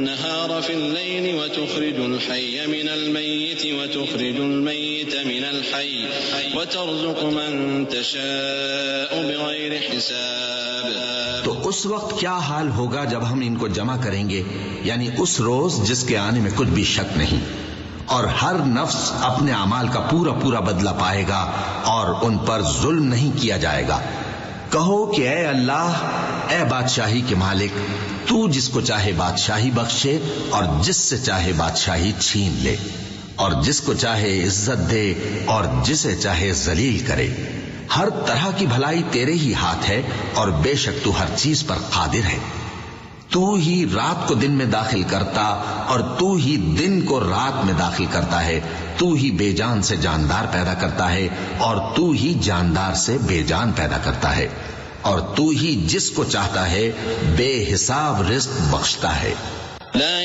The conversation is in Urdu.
النهار في الليل وتخرج الحي من الميت وتخرج الميت من الحي وترزق من تشاء بغير حساب. تو اس وقت کیا حال ہوگا جب ہم ان کو جمع کریں گے، یعنی اس روز جس کے آنے میں کچھ بھی شک نہیں، اور ہر نفس اپنے اعمال کا پورا پورا بدلہ پائے گا اور ان پر ظلم نہیں کیا جائے گا. کہو کہ اے اللہ، اے بادشاہی کے مالک، تو جس کو چاہے بادشاہی بخشے اور جس سے چاہے بادشاہی چھین لے، اور جس کو چاہے عزت دے اور جسے چاہے ذلیل کرے. ہر طرح کی بھلائی تیرے ہی ہاتھ ہے اور بے شک تو ہر چیز پر قادر ہے. تو ہی رات کو دن میں داخل کرتا اور تو ہی دن کو رات میں داخل کرتا ہے. تو ہی بے جان سے جاندار پیدا کرتا ہے اور تو ہی جاندار سے بے جان پیدا کرتا ہے، اور تو ہی جس کو چاہتا ہے بے حساب رزق بخشتا ہے.